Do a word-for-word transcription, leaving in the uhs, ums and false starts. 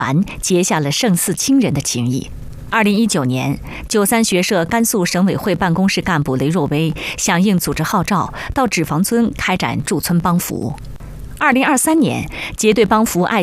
结下了胜似亲人的情谊。二零一九年，九三学社甘肃省委会办公室干部雷若威响应组织号召，到纸房村开展驻村帮扶。二零二三年，结对帮扶爱